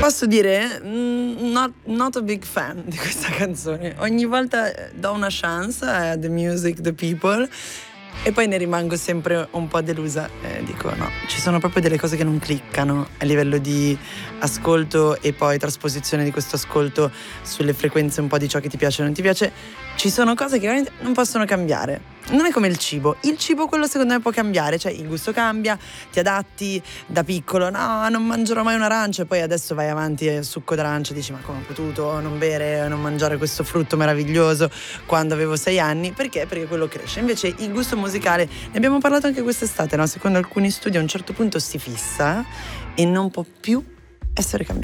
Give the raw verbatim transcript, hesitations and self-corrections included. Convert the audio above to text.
Posso dire, mm, not, not a big fan di questa canzone. Ogni volta do una chance a The Music, The People, e poi ne rimango sempre un po' delusa. Eh, dico no, ci sono proprio delle cose che non cliccano a livello di ascolto e poi trasposizione di questo ascolto sulle frequenze un po' di ciò che ti piace o non ti piace. Ci sono cose che veramente non possono cambiare. Non è come il cibo. Il cibo, quello secondo me può cambiare, cioè il gusto cambia, ti adatti. Da piccolo no, non mangerò mai un'arancia, e poi adesso vai avanti e succo d'arancia, dici ma come ho potuto non bere, non mangiare questo frutto meraviglioso quando avevo sei anni? Perché? Perché quello cresce. Invece il gusto musicale, ne abbiamo parlato anche quest'estate, no? Secondo alcuni studi a un certo punto si fissa e non può più essere cambiato.